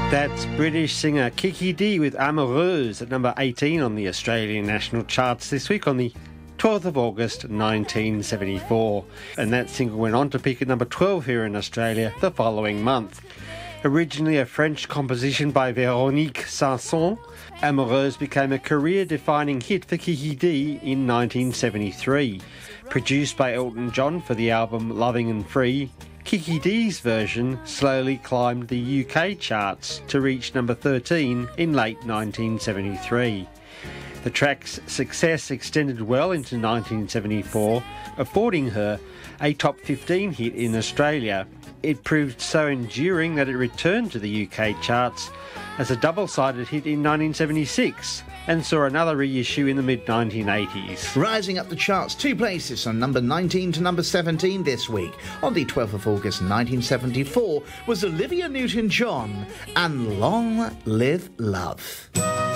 That's British singer Kiki Dee with Amoureuse at number 18 on the Australian national charts this week on the 12th of August 1974. And that single went on to peak at number 12 here in Australia the following month. Originally a French composition by Véronique Sanson, Amoureuse became a career-defining hit for Kiki Dee in 1973. Produced by Elton John for the album Loving and Free, Kiki Dee's version slowly climbed the UK charts to reach number 13 in late 1973. The track's success extended well into 1974, affording her a top 15 hit in Australia. It proved so enduring that it returned to the UK charts as a double-sided hit in 1976 and saw another reissue in the mid-1980s. Rising up the charts 2 places from number 19 to number 17 this week, on the 12th of August 1974, was Olivia Newton-John and Long Live Love.